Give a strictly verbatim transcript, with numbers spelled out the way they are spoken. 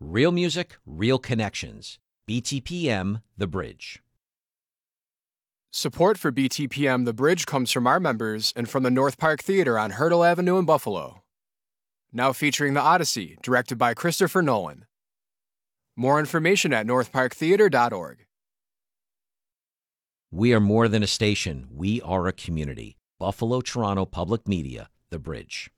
Real music, real connections. B T P M, The Bridge. Support for B T P M The Bridge comes from our members and from the North Park Theater on Hurdle Avenue in Buffalo. Now featuring The Odyssey, directed by Christopher Nolan. More information at north park theater dot org. We are more than a station. We are a community. Buffalo Toronto Public Media, The Bridge.